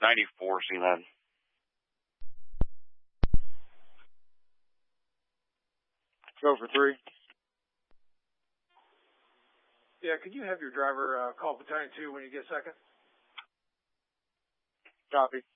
94 Sealand. Go for 3. Yeah, could you have your driver call Battalion 2 when you get a second? Copy.